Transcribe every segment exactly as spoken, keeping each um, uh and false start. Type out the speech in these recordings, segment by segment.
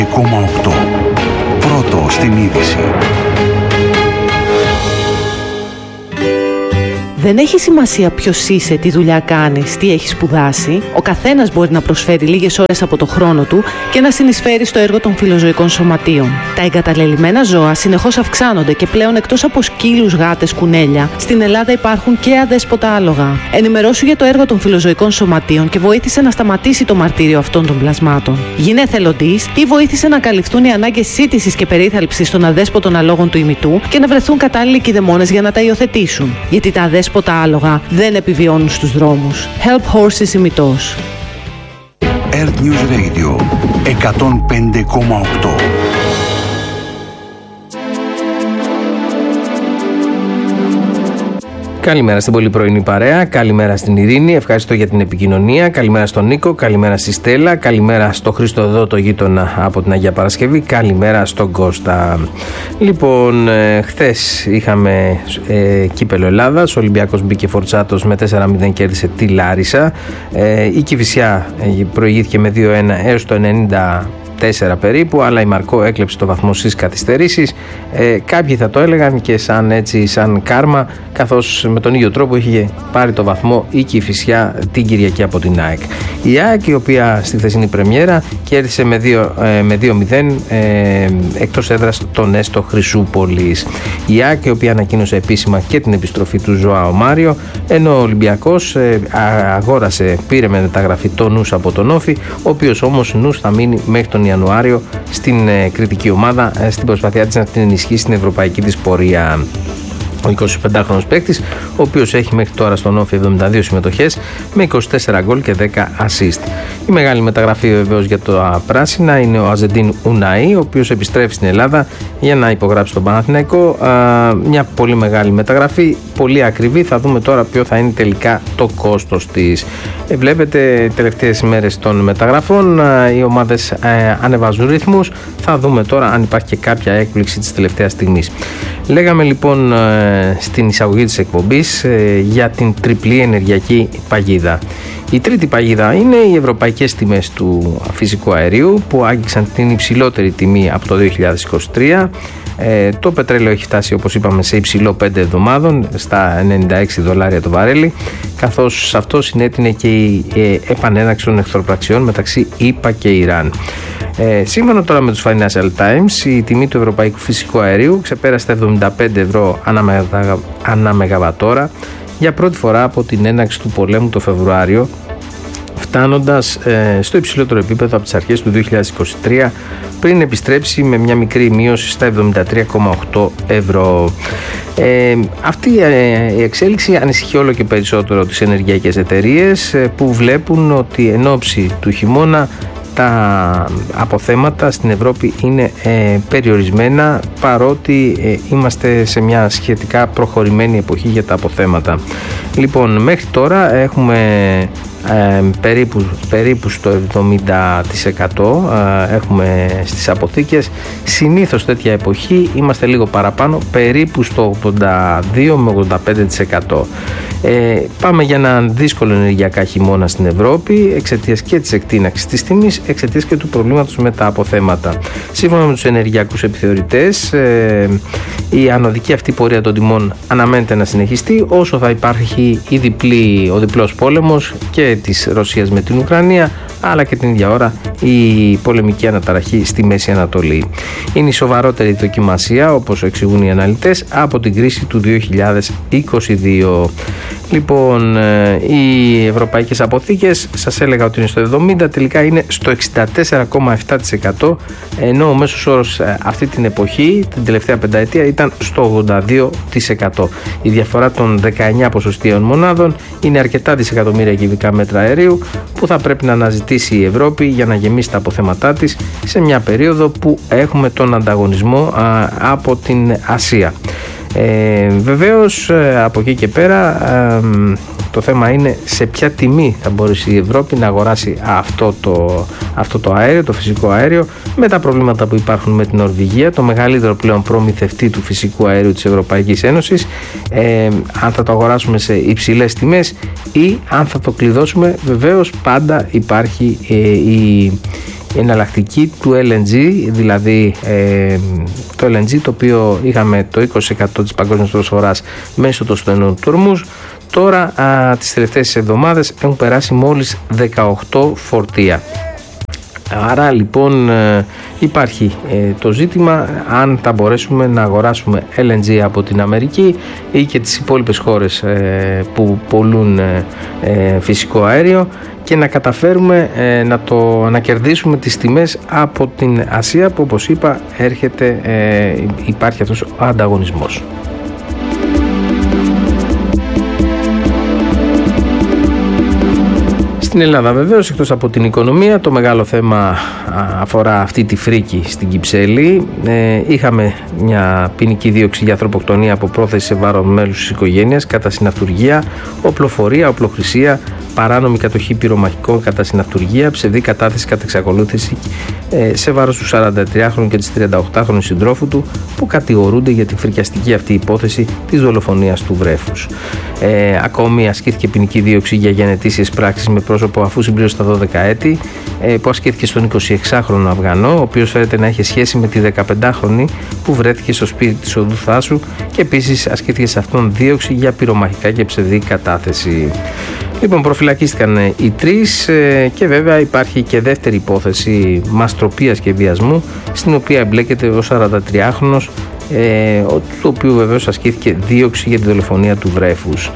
οκτώ. Πρώτο στην είδηση. Δεν έχει σημασία ποιος είσαι, τι δουλειά κάνεις, τι έχεις σπουδάσει. Ο καθένας μπορεί να προσφέρει λίγες ώρες από το χρόνο του και να συνεισφέρει στο έργο των φιλοζωικών σωματείων. Τα εγκαταλελειμμένα ζώα συνεχώς αυξάνονται και πλέον εκτός από σκύλους, γάτες, κουνέλια, στην Ελλάδα υπάρχουν και αδέσποτα άλογα. Ενημερώσου για το έργο των φιλοζωικών σωματείων και βοήθησε να σταματήσει το μαρτύριο αυτών των πλασμάτων. Γίνε εθελοντής ή βοήθησε να καλυφθούν οι ανάγκες σύντησης και περίθαλψης των αδέσποτων αλόγων του ημιτού και να βρεθούν κατάλληλοι κηδεμόνες για να τα υιοθετήσουν. Γιατί τα αδέσποτα άλογα δεν επιβιώνουν στους δρόμους. Help Horses ημιτός. Earth News Radio εκατόν πέντε κόμμα οκτώ. Καλημέρα στην πολύ πρωινή παρέα, καλημέρα στην Ειρήνη, ευχαριστώ για την επικοινωνία, καλημέρα στον Νίκο, καλημέρα στη Στέλλα, καλημέρα στο Χρήστο εδώ το γείτονα από την Αγία Παρασκευή, καλημέρα στον Κώστα. Λοιπόν, ε, χθες είχαμε ε, κύπελο Ελλάδας, ο Ολυμπιακός μπήκε φορτσάτος με τέσσερα μηδέν, κέρδισε τη Λάρισα, ε, η Κηφισιά ε, προηγήθηκε με δύο ένα έως το ενενήντα τέσσερα περίπου, αλλά η Μαρκό έκλεψε το βαθμό στις καθυστερήσεις. Ε, κάποιοι θα το έλεγαν και σαν έτσι, σαν κάρμα, καθώς με τον ίδιο τρόπο είχε πάρει το βαθμό η Κηφισιά την Κυριακή από την ΑΕΚ. Η ΑΕΚ, η οποία στη χθεσινή πρεμιέρα κέρδισε με δύο μηδέν ε, εκτός έδρας τον Έστω Χρυσούπολης. Η ΑΕΚ, η οποία ανακοίνωσε επίσημα και την επιστροφή του Ζωάο Μάριο, ενώ ο Ολυμπιακός ε, αγόρασε, πήρε με μεταγραφή τον Νους από τον Όφη, ο οποίος όμως Νους θα μείνει μέχρι τον Ιανουάριο στην ε, κριτική ομάδα, ε, στην προσπαθειά της να την ενισχύσει στην ευρωπαϊκή της πορεία. Ο εικοσιπεντάχρονος παίκτης, ο οποίος έχει μέχρι τώρα στον Όφη εβδομήντα δύο συμμετοχές με είκοσι τέσσερα γκολ και δέκα assist. Η μεγάλη μεταγραφή βεβαίως για το πράσινα είναι ο Αζεντίν Ουναή, ο οποίος επιστρέφει στην Ελλάδα για να υπογράψει τον Παναθηναϊκό. Μια πολύ μεγάλη μεταγραφή, πολύ ακριβή. Θα δούμε τώρα ποιο θα είναι τελικά το κόστος της. Ε, βλέπετε, τελευταίες ημέρες των μεταγραφών οι ομάδες ε, ανεβάζουν ρυθμούς. Θα δούμε τώρα αν υπάρχει και κάποια έκπληξη της τελευταίας στιγμής. Λέγαμε λοιπόν στην εισαγωγή της εκπομπής για την τριπλή ενεργειακή παγίδα. Η τρίτη παγίδα είναι οι ευρωπαϊκές τιμές του φυσικού αερίου που άγγιξαν την υψηλότερη τιμή από το δύο χιλιάδες είκοσι τρία. Ε, το πετρέλαιο έχει φτάσει, όπως είπαμε, σε υψηλό πέντε εβδομάδων στα ενενήντα έξι δολάρια το βαρέλι, καθώς αυτό συνέτεινε και η ε, επανέναρξη των εχθροπραξιών μεταξύ ΗΠΑ και Ιράν. Ε, σύμφωνα τώρα με τους Financial Times, η τιμή του ευρωπαϊκού φυσικού αερίου ξεπέρασε τα εβδομήντα πέντε ευρώ ανά μεγαβατόρα για πρώτη φορά από την έναρξη του πολέμου το Φεβρουάριο, φτάνοντας ε, στο υψηλότερο επίπεδο από τις αρχές του δύο χιλιάδες είκοσι τρία, πριν επιστρέψει με μια μικρή μείωση στα εβδομήντα τρία κόμμα οκτώ ευρώ. Ε, αυτή ε, η εξέλιξη ανησυχεί όλο και περισσότερο τις ενεργειακές εταιρείες ε, που βλέπουν ότι εν ώψη του χειμώνα τα αποθέματα στην Ευρώπη είναι ε, περιορισμένα, παρότι ε, είμαστε σε μια σχετικά προχωρημένη εποχή για τα αποθέματα. Λοιπόν, μέχρι τώρα έχουμε ε, περίπου, περίπου στο εβδομήντα τοις εκατό ε, έχουμε στις αποθήκες. Συνήθως τέτοια εποχή είμαστε λίγο παραπάνω, περίπου στο ογδόντα δύο με ογδόντα πέντε τοις εκατό. Ε, πάμε για έναν δύσκολο ενεργειακά χειμώνα στην Ευρώπη, εξαιτίας και της εκτείναξης της τιμής, εξαιτίας και του προβλήματος με τα αποθέματα. Σύμφωνα με τους ενεργειακούς επιθεωρητές, ε, η ανωδική αυτή πορεία των τιμών αναμένεται να συνεχιστεί όσο θα υπάρχει η διπλή, ο διπλός πόλεμος και της Ρωσίας με την Ουκρανία, αλλά και την ίδια ώρα η πολεμική αναταραχή στη Μέση Ανατολή. Είναι η σοβαρότερη δοκιμασία, όπως εξηγούν οι αναλυτές, από την κρίση του δύο χιλιάδες είκοσι δύο. Λοιπόν, οι ευρωπαϊκές αποθήκες, σας έλεγα ότι είναι στο εβδομήντα, τελικά είναι στο εξήντα τέσσερα κόμμα επτά τοις εκατό, ενώ ο μέσος όρος αυτή την εποχή, την τελευταία πενταετία, ήταν στο ογδόντα δύο τοις εκατό. Η διαφορά των δεκαεννιά ποσοστίων μονάδων είναι αρκετά δισεκατομμύρια κυβικά μέτρα αερίου που θα πρέπει να αναζητήσει η Ευρώπη για να γεμίσει τα αποθέματά της σε μια περίοδο που έχουμε τον ανταγωνισμό α, από την Ασία. Ε, βεβαίως ε, από εκεί και πέρα ε, το θέμα είναι σε ποια τιμή θα μπορέσει η Ευρώπη να αγοράσει αυτό το, αυτό το αέριο, το φυσικό αέριο, με τα προβλήματα που υπάρχουν με την Νορβηγία, το μεγαλύτερο πλέον προμηθευτή του φυσικού αέριου της Ευρωπαϊκής Ένωσης, ε, αν θα το αγοράσουμε σε υψηλές τιμές ή αν θα το κλειδώσουμε. Βεβαίως πάντα υπάρχει ε, η η εναλλακτική του ελ εν τζι, δηλαδή ε, το ελ εν τζι το οποίο είχαμε το είκοσι τοις εκατό της παγκόσμιας προσφοράς μέσω των στενών του Ορμούζ, τώρα α, τις τελευταίες εβδομάδες έχουν περάσει μόλις δεκαοκτώ φορτία. Άρα λοιπόν ε, υπάρχει ε, το ζήτημα αν θα μπορέσουμε να αγοράσουμε ελ εν τζι από την Αμερική ή και τις υπόλοιπες χώρες ε, που πωλούν ε, ε, φυσικό αέριο και να καταφέρουμε ε, να, το, να κερδίσουμε τις τιμές από την Ασία που, όπως είπα, έρχεται, ε, υπάρχει αυτός ο ανταγωνισμός. Στην Ελλάδα βεβαίως, εκτός από την οικονομία, το μεγάλο θέμα αφορά αυτή τη φρίκη στην Κυψέλη. Ε, είχαμε μια ποινική δίωξη για ανθρωποκτονία από πρόθεση σε βάρος μέλους της οικογένειας κατά συναυτουργία, οπλοφορία, οπλοχρησία, παράνομη κατοχή πυρομαχικών κατά συναυτουργία, ψευδή κατάθεση κατά εξακολούθηση ε, σε βάρος του σαραντατριάχρονου και της τριανταοκτάχρονου συντρόφου του που κατηγορούνται για τη φρικιαστική αυτή υπόθεση της δολοφονίας του βρέφους. Ε, ακόμη ασκήθηκε ποινική δίωξη για γενετήσιες πράξεις με πρόσωπο αφού συμπλήρωσε τα δώδεκα έτη ε, που ασκήθηκε στον εικοσιεξάχρονο Αφγανό, ο οποίος φαίνεται να είχε σχέση με τη δεκαπεντάχρονη που βρέθηκε στο σπίτι της οδού Θάσου και επίσης ασκήθηκε σε αυτόν δίωξη για πυρομαχικά και ψευδή κατάθεση. Λοιπόν, προφυλακίστηκαν οι τρεις ε, και βέβαια υπάρχει και δεύτερη υπόθεση μαστροπίας και βιασμού στην οποία εμπλέκεται ο σαραντατριάχρονος ε, του οποίου βεβαίως ασκήθηκε δίωξη για τη δολοφονία του βρέφους.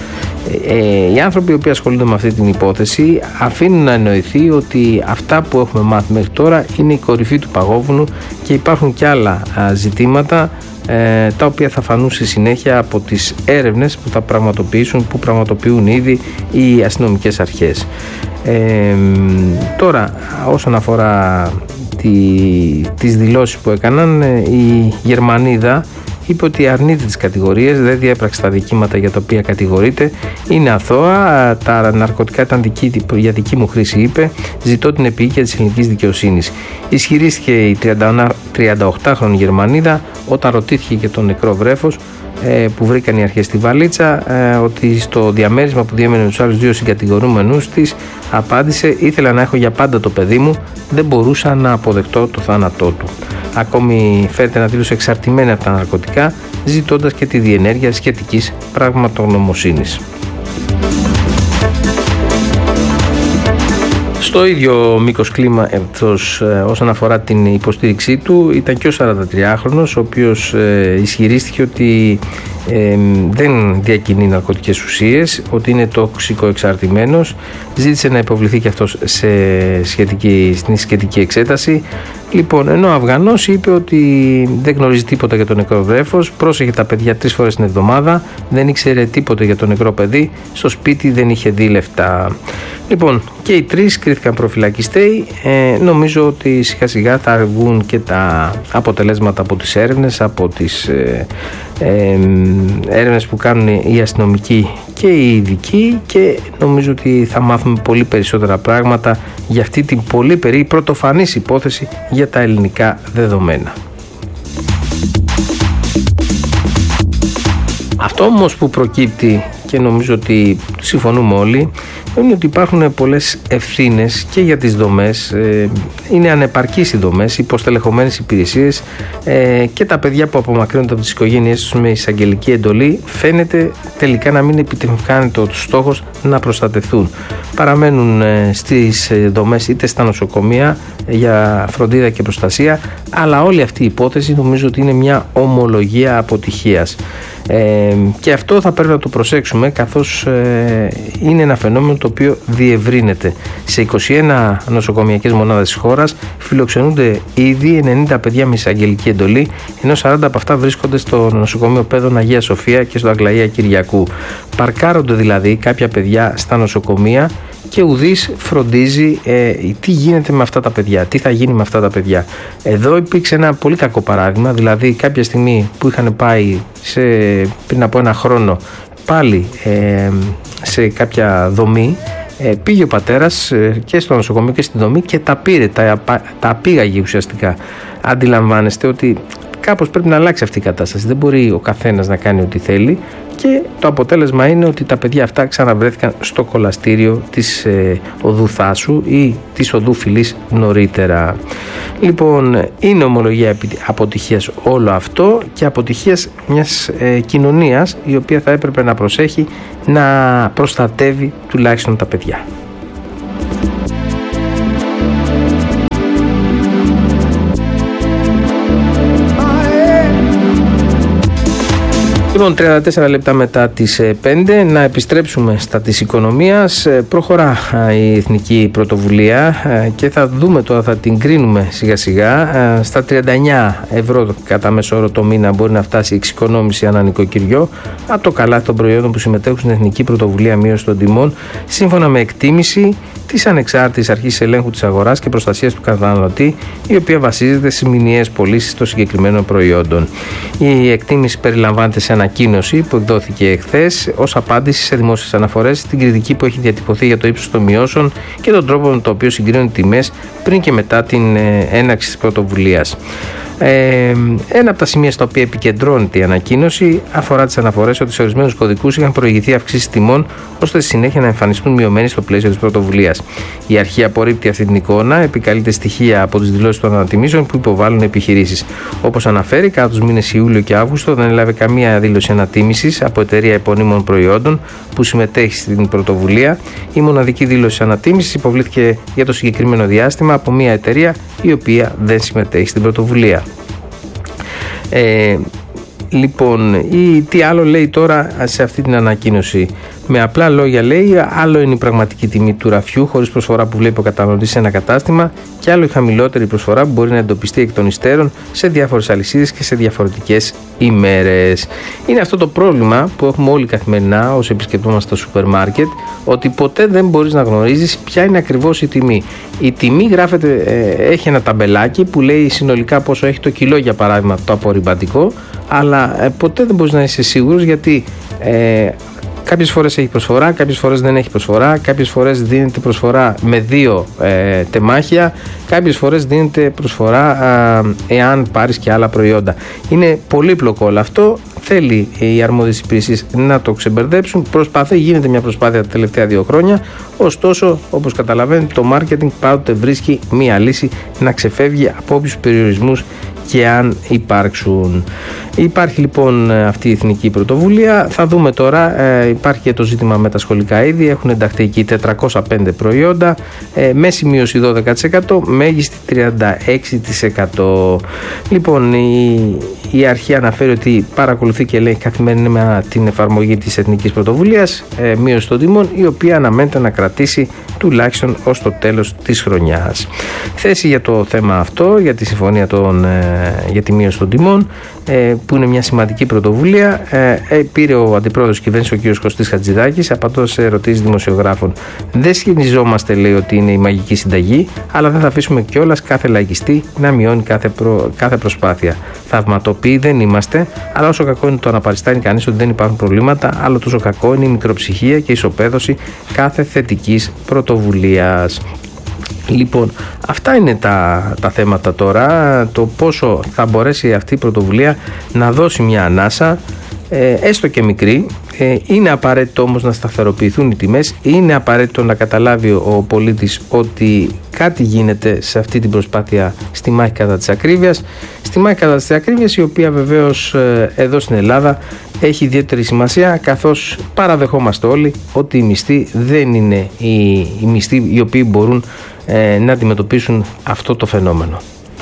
Ε, οι άνθρωποι οι οποίοι ασχολούνται με αυτή την υπόθεση αφήνουν να εννοηθεί ότι αυτά που έχουμε μάθει μέχρι τώρα είναι η κορυφή του παγόβουνου και υπάρχουν και άλλα α, ζητήματα ε, τα οποία θα φανούν στη συνέχεια από τις έρευνες που θα πραγματοποιήσουν, που πραγματοποιούν ήδη οι αστυνομικές αρχές. Ε, τώρα, όσον αφορά τη, τις δηλώσεις που έκαναν, η Γερμανίδα είπε ότι αρνείται τις κατηγορίες, δεν διέπραξε τα δικήματα για τα οποία κατηγορείται, είναι αθώα, τα ναρκωτικά ήταν δική, για δική μου χρήση, είπε, ζητώ την επίοικια της ελληνικής δικαιοσύνης. Ισχυρίστηκε η τριανταοκτάχρονη Γερμανίδα όταν ρωτήθηκε για τον νεκρό βρέφος που βρήκαν οι αρχές στη βαλίτσα, ότι στο διαμέρισμα που διέμενε με τους άλλους δύο συγκατηγορούμενους της απάντησε, ήθελα να έχω για πάντα το παιδί μου, δεν μπορούσα να αποδεχτώ το θάνατό του. Ακόμη φέρεται να δήλωσε εξαρτημένη από τα ναρκωτικά, ζητώντας και τη διενέργεια σχετικής πραγματογνωμοσύνης. Στο ίδιο μήκος κλίμα ευθώς, ε, όσον αφορά την υποστήριξή του ήταν και ο σαραντατριάχρονος, ο οποίος ε, ισχυρίστηκε ότι ε, δεν διακινεί ναρκωτικές ουσίες, ότι είναι τοξικοεξαρτημένος, ζήτησε να υποβληθεί και αυτός σε σχετική, στην σχετική εξέταση. Λοιπόν, ενώ ο Αφγανός είπε ότι δεν γνωρίζει τίποτα για το νεκρό βρέφος, πρόσεχε τα παιδιά τρεις φορές την εβδομάδα, δεν ήξερε τίποτα για το νεκρό παιδί, στο σπίτι δεν είχε δει λεφτά. Λοιπόν, και οι τρεις κρίθηκαν προφυλακιστέοι. Ε, νομίζω ότι σιγά σιγά θα βγουν και τα αποτελέσματα από τις έρευνες, από τις ε, ε, έρευνες που κάνουν οι αστυνομικοί και οι ειδικοί, και νομίζω ότι θα μάθουμε πολύ περισσότερα πράγματα για αυτή την πολύ περί πρωτοφανής υπόθεση για τα ελληνικά δεδομένα. Αυτό όμως που προκύπτει, και νομίζω ότι συμφωνούμε όλοι, είναι ότι υπάρχουν πολλές ευθύνες και για τις δομές, ε, είναι ανεπαρκείς οι δομές, υποστελεχωμένες υπηρεσίες ε, και τα παιδιά που απομακρύνονται από τις οικογένειές τους με εισαγγελική εντολή φαίνεται τελικά να μην επιτυγχάνεται ο στόχος να προστατευτούν. Παραμένουν ε, στις δομές είτε στα νοσοκομεία ε, για φροντίδα και προστασία, αλλά όλη αυτή η υπόθεση νομίζω ότι είναι μια ομολογία αποτυχίας. Ε, και αυτό θα πρέπει να το προσέξουμε, καθώς ε, είναι ένα φαινόμενο το οποίο διευρύνεται. Σε είκοσι ένα νοσοκομιακές μονάδες της χώρας φιλοξενούνται ήδη ενενήντα παιδιά με εισαγγελική εντολή, ενώ σαράντα από αυτά βρίσκονται στο νοσοκομείο Πέδων Αγία Σοφία και στο Αγλαία Κυριακού. Παρκάρονται δηλαδή κάποια παιδιά στα νοσοκομεία και ουδής φροντίζει ε, τι γίνεται με αυτά τα παιδιά, τι θα γίνει με αυτά τα παιδιά. Εδώ υπήρξε ένα πολύ κακό παράδειγμα, δηλαδή κάποια στιγμή που είχαν πάει σε, πριν από ένα χρόνο πάλι ε, σε κάποια δομή, ε, πήγε ο πατέρας ε, και στο νοσοκομείο και στη δομή και τα πήρε, τα, τα πήγαγε ουσιαστικά. Αντιλαμβάνεστε ότι κάπως πρέπει να αλλάξει αυτή η κατάσταση. Δεν μπορεί ο καθένας να κάνει ό,τι θέλει και το αποτέλεσμα είναι ότι τα παιδιά αυτά ξαναβρέθηκαν στο κολαστήριο της ε, οδού Θάσου ή της οδού Φυλής νωρίτερα. Λοιπόν, είναι ομολογία αποτυχίας όλο αυτό και αποτυχίας μιας ε, κοινωνίας η οποία θα έπρεπε να προσέχει να προστατεύει τουλάχιστον τα παιδιά. Λοιπόν, τριάντα τέσσερα λεπτά μετά τις πέντε, να επιστρέψουμε στα της οικονομίας. Προχωρά η Εθνική Πρωτοβουλία και θα δούμε τώρα, θα την κρίνουμε σιγά σιγά. Στα τριάντα εννέα ευρώ κατά μέσο όρο το μήνα μπορεί να φτάσει η εξοικονόμηση ανά νοικοκυριό από το καλάθι των προϊόντων που συμμετέχουν στην Εθνική Πρωτοβουλία Μείωση των Τιμών, σύμφωνα με εκτίμηση της Ανεξάρτητης Αρχής Ελέγχου της Αγοράς και Προστασίας του Καταναλωτή, η οποία βασίζεται στις μηνιαίες πωλήσεις των συγκεκριμένων προϊόντων. Η εκτίμηση περιλαμβάνεται σε ανακοίνωση που εκδόθηκε εχθές ως απάντηση σε δημόσιες αναφορές στην κριτική που έχει διατυπωθεί για το ύψος των μειώσεων και τον τρόπο με τον οποίο συγκρίνουν τιμές πριν και μετά την έναρξη της πρωτοβουλίας. Ε, ένα από τα σημεία στα οποία επικεντρώνεται η ανακοίνωση αφορά τις αναφορές ότι σε ορισμένους κωδικούς είχαν προηγηθεί αυξήσεις τιμών ώστε στη συνέχεια να εμφανιστούν μειωμένοι στο πλαίσιο της πρωτοβουλίας. Η αρχή απορρίπτει αυτή την εικόνα, επικαλείται στοιχεία από τις δηλώσεις των ανατιμήσεων που υποβάλλουν επιχειρήσεις. Όπως αναφέρει, κατά τους μήνες Ιούλιο και Αύγουστο δεν έλαβε καμία δήλωση ανατίμησης από εταιρεία επωνύμων προϊόντων που συμμετέχει στην πρωτοβουλία. Η μοναδική δήλωση ανατίμησης υποβλήθηκε για το συγκεκριμένο διάστημα από μια εταιρεία η οποία δεν συμμετέχει στην πρωτοβουλία. Ε, λοιπόν, ή τι άλλο λέει τώρα σε αυτή την ανακοίνωση? Με απλά λόγια λέει, άλλο είναι η πραγματική τιμή του ραφιού χωρίς προσφορά που βλέπει ο καταναλωτής σε ένα κατάστημα και άλλο η χαμηλότερη προσφορά που μπορεί να εντοπιστεί εκ των υστέρων σε διάφορες αλυσίδες και σε διαφορετικές ημέρες. Είναι αυτό το πρόβλημα που έχουμε όλοι καθημερινά όσοι επισκεπτόμαστε στο σούπερ μάρκετ, ότι ποτέ δεν μπορείς να γνωρίζεις ποια είναι ακριβώς η τιμή. Η τιμή γράφεται, ε, έχει ένα ταμπελάκι που λέει συνολικά πόσο έχει το κιλό, για παράδειγμα, το απορριμπαντικό, αλλά ε, ποτέ δεν μπορείς να είσαι σίγουρος γιατί ε, κάποιες φορές έχει προσφορά, κάποιες φορές δεν έχει προσφορά, κάποιες φορές δίνεται προσφορά με δύο ε, τεμάχια, κάποιες φορές δίνεται προσφορά ε, εάν πάρεις και άλλα προϊόντα. Είναι πολύπλοκο όλο αυτό, θέλει οι αρμόδιες υπηρεσίες να το ξεμπερδέψουν, προσπαθεί, γίνεται μια προσπάθεια τα τελευταία δύο χρόνια, ωστόσο όπως καταλαβαίνετε το μάρκετινγκ πάντοτε βρίσκει μια λύση να ξεφεύγει από όποιους περιορισμούς και αν υπάρξουν. Υπάρχει λοιπόν αυτή η Εθνική Πρωτοβουλία. Θα δούμε τώρα, ε, υπάρχει και το ζήτημα με τα σχολικά είδη. Έχουν ενταχθεί εκεί τετρακόσια πέντε προϊόντα, ε, μέση μείωση δώδεκα τοις εκατό, μέγιστη τριάντα έξι τοις εκατό. Λοιπόν, η, η αρχή αναφέρει ότι παρακολουθεί και λέει καθημερινά την εφαρμογή της Εθνικής Πρωτοβουλίας ε, μείωση των τιμών, η οποία αναμένεται να κρατήσει τουλάχιστον ως το τέλος της χρονιάς. Θέση για το θέμα αυτό, για τη συμφωνία των, ε, για τη μείωση των τιμών, ε, που είναι μια σημαντική πρωτοβουλία, ε, πήρε ο αντιπρόεδρος της κυβέρνησης, ο κ. Κωστής Χατζηδάκης, απαντώντας σε ερωτήσεις δημοσιογράφων. Δεν σχετιζόμαστε, λέει, ότι είναι η μαγική συνταγή, αλλά δεν θα αφήσουμε κιόλας κάθε λαϊκιστή να μειώνει κάθε, προ, κάθε προσπάθεια. Θαυματοποιοί δεν είμαστε, αλλά όσο κακό είναι το να παριστάνει κανείς ότι δεν υπάρχουν προβλήματα, άλλο τόσο κακό είναι η μικροψυχία και η ισοπαίδωση κάθε θετικής πρωτοβουλίας. Λοιπόν, αυτά είναι τα, τα θέματα τώρα, το πόσο θα μπορέσει αυτή η πρωτοβουλία να δώσει μια ανάσα, ε, έστω και μικρή. Ε, είναι απαραίτητο όμως να σταθεροποιηθούν οι τιμές, είναι απαραίτητο να καταλάβει ο πολίτης ότι κάτι γίνεται σε αυτή την προσπάθεια στη μάχη κατά της ακρίβειας, στη μάχη κατά της ακρίβειας η οποία βεβαίως ε, εδώ στην Ελλάδα έχει ιδιαίτερη σημασία, καθώς παραδεχόμαστε όλοι ότι οι μισθοί δεν είναι οι, οι μισθοί οι οποίοι μπορούν ε, να αντιμετωπίσουν αυτό το φαινόμενο.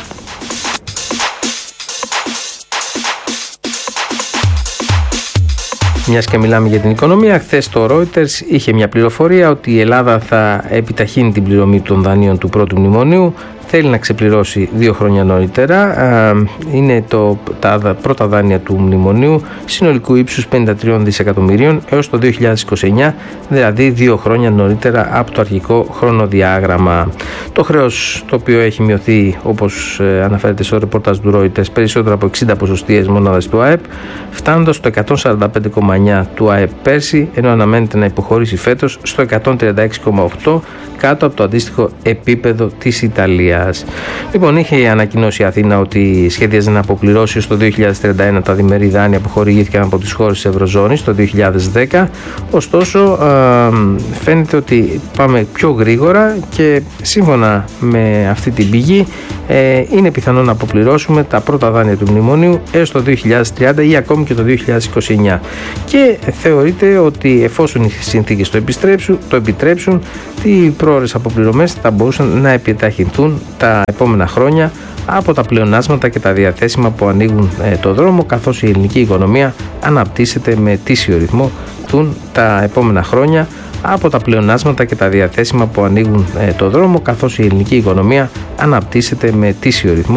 Μιας και μιλάμε για την οικονομία, χθες το Reuters είχε μια πληροφορία ότι η Ελλάδα θα επιταχύνει την πληρωμή των δανείων του πρώτου μνημονίου. Θέλει να ξεπληρώσει δύο χρόνια νωρίτερα. Είναι το, τα πρώτα δάνεια του μνημονίου συνολικού ύψους πενήντα τρία δισεκατομμυρίων έως το δύο χιλιάδες είκοσι εννιά, δηλαδή δύο χρόνια νωρίτερα από το αρχικό χρονοδιάγραμμα. Το χρέος, το οποίο έχει μειωθεί, όπως αναφέρεται στο ρεπορτάζ του Reuters, περισσότερο από εξήντα ποσοστίες μονάδες του ΑΕΠ, φτάνοντας στο εκατόν σαράντα πέντε κόμμα εννιά του ΑΕΠ πέρσι, ενώ αναμένεται να υποχωρήσει φέτος στο εκατόν τριάντα έξι κόμμα οκτώ, κάτω από το αντίστοιχο επίπεδο της Ιταλίας. ενέργειας. Λοιπόν, είχε ανακοινώσει η Αθήνα ότι σχέδιαζε να αποπληρώσει στο δύο χιλιάδες τριάντα ένα τα διμερή δάνεια που χορηγήθηκαν από τις χώρες της Ευρωζώνης το δύο χιλιάδες δέκα. Ωστόσο, φαίνεται ότι πάμε πιο γρήγορα και σύμφωνα με αυτή την πηγή είναι πιθανό να αποπληρώσουμε τα πρώτα δάνεια του μνημονίου έως το δύο χιλιάδες τριάντα ή ακόμη και το δύο χιλιάδες είκοσι εννιά. Και θεωρείται ότι εφόσον οι συνθήκες το επιτρέψουν, το επιτρέψουν, οι πρόορες αποπληρωμές θα μπορούσαν να επιταχυνθούν τα επόμενα χρόνια από τα πλεονάσματα και τα διαθέσιμα που ανοίγουν ε, το δρόμο, καθώς η ελληνική οικονομία αναπτύσσεται με αιτήσιο ρυθμό τα επόμενα χρόνια από τα πλεονάσματα και τα διαθέσιμα που ανοίγουν ε, το δρόμο, καθώς η ελληνική οικονομία αναπτύσσεται με αιτήσιο ρυθμό